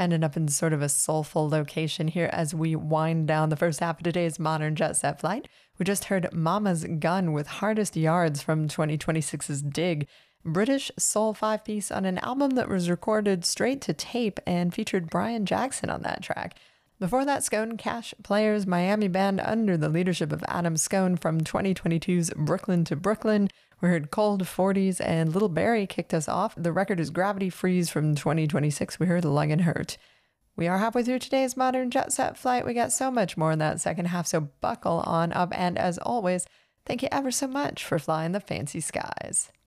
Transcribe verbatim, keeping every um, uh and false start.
ended up in sort of a soulful location here as we wind down the first half of today's Modern Jet Set Flight. We just heard Mama's Gun with Hardest Yards from twenty twenty-six's Dig, British soul five-piece on an album that was recorded straight to tape and featured Brian Jackson on that track. Before that, Scone Cash Players Miami band under the leadership of Adam Scone from twenty twenty-two's Brooklyn to Brooklyn. We heard Cold forties and Little Barry kicked us off. The record is Gravity Freeze from twenty twenty-six. We heard Lung and Hurt. We are halfway through today's Modern Jet Set Flight. We got so much more in that second half, so buckle on up. And as always, thank you ever so much for flying the fancy skies.